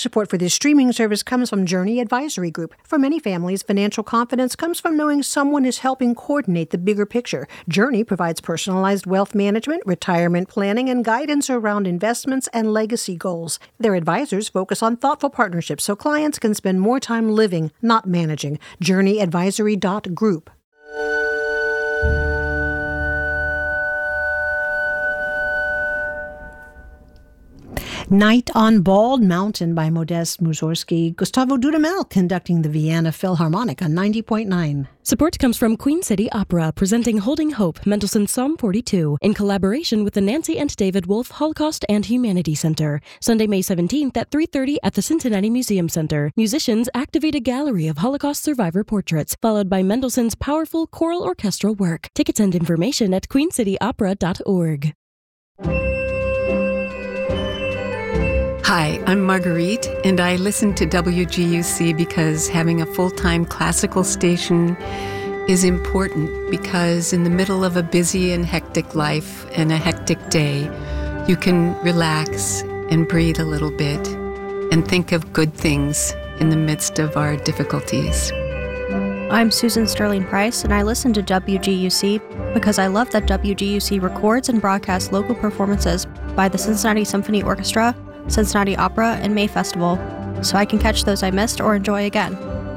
Support for this streaming service comes from Journey Advisory Group. For many families, financial confidence comes from knowing someone is helping coordinate the bigger picture. Journey provides personalized wealth management, retirement planning, and guidance around investments and legacy goals. Their advisors focus on thoughtful partnerships so clients can spend more time living, not managing. JourneyAdvisory.group. Night on Bald Mountain by Modest Mussorgsky. Gustavo Dudamel conducting the Vienna Philharmonic on 90.9. Support comes from Queen City Opera, presenting Holding Hope, Mendelssohn's Psalm 42, in collaboration with the Nancy and David Wolf Holocaust and Humanity Center. Sunday, May 17th at 3:30 at the Cincinnati Museum Center. Musicians activate a gallery of Holocaust survivor portraits, followed by Mendelssohn's powerful choral orchestral work. Tickets and information at queencityopera.org. Hi, I'm Marguerite, and I listen to WGUC because having a full-time classical station is important, because in the middle of a busy and hectic life and a hectic day, you can relax and breathe a little bit and think of good things in the midst of our difficulties. I'm Susan Sterling Price, and I listen to WGUC because I love that WGUC records and broadcasts local performances by the Cincinnati Symphony Orchestra, Cincinnati Opera, and May Festival, so I can catch those I missed or enjoy again.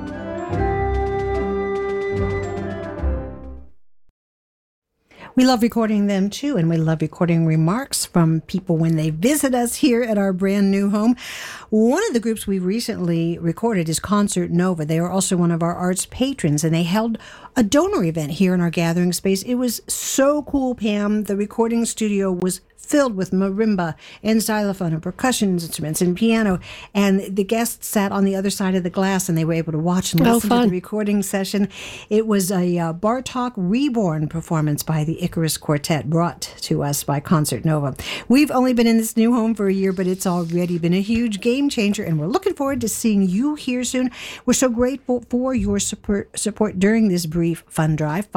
We love recording them too, and we love recording remarks from people when they visit us here at our brand new home. One of the groups we recently recorded is Concert Nova. They are also one of our arts patrons, and they held a donor event here in our gathering space. It was so cool, Pam. The recording studio was filled with marimba and xylophone and percussion instruments and piano, and the guests sat on the other side of the glass and they were able to watch and listen to the recording session. It was a Bartók Reborn performance by the Icarus Quartet, brought to us by Concert Nova. We've only been in this new home for a year, but it's already been a huge game changer, and we're looking forward to seeing you here soon. We're so grateful for your support during this brief fund drive.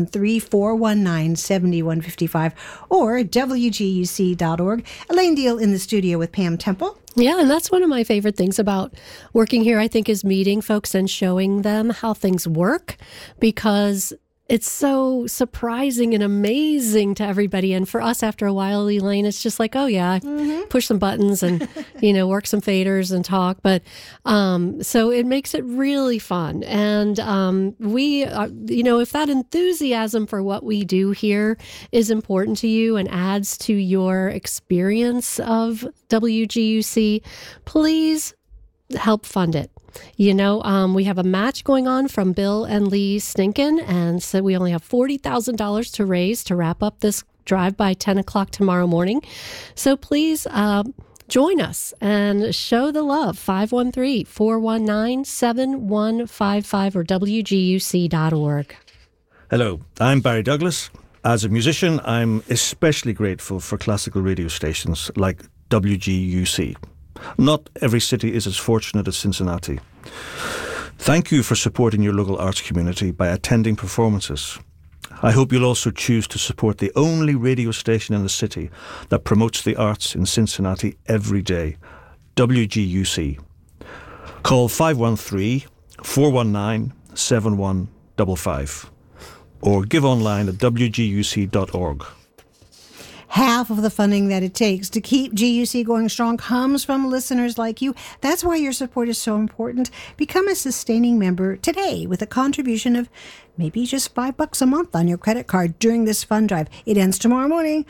513-419-7155 or WGUC.org. Elaine Deal in the studio with Pam Temple. Yeah, and that's one of my favorite things about working here, I think, is meeting folks and showing them how things work, because it's so surprising and amazing to everybody. And for us, after a while, Elaine, it's just like, oh, yeah, push some buttons and, work some faders and talk. But so it makes it really fun. And we, if that enthusiasm for what we do here is important to you and adds to your experience of WGUC, please help fund it. We have a match going on from Bill and Lee Stinkin, and so we only have $40,000 to raise to wrap up this drive by 10 o'clock tomorrow morning. So please join us and show the love. 513-419-7155 or WGUC.org. Hello, I'm Barry Douglas. As a musician, I'm especially grateful for classical radio stations like WGUC. Not every city is as fortunate as Cincinnati. Thank you for supporting your local arts community by attending performances. I hope you'll also choose to support the only radio station in the city that promotes the arts in Cincinnati every day, WGUC. Call 513-419-7155 or give online at WGUC.org. Half of the funding that it takes to keep GUC going strong comes from listeners like you. That's why your support is so important. Become a sustaining member today with a contribution of maybe just $5 a month on your credit card during this fund drive. It ends tomorrow morning,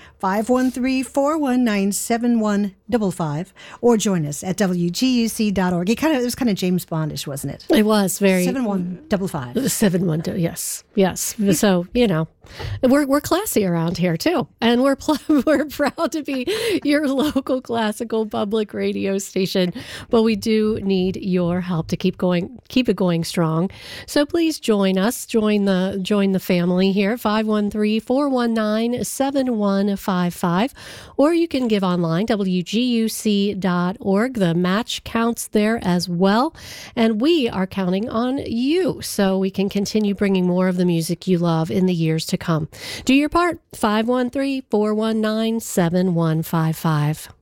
513-419-7155, or join us at WGUC.org. It was kind of James Bondish, wasn't it? It was very 7155. 71, yes. So we're classy around here too, and we're proud to be your local classical public radio station. But we do need your help to keep it going strong. So please join us. Join the family here, 513-419-7155, or you can give online, WGUC.org. The match counts there as well, and we are counting on you so we can continue bringing more of the music you love in the years to come. Do your part, 513-419-7155.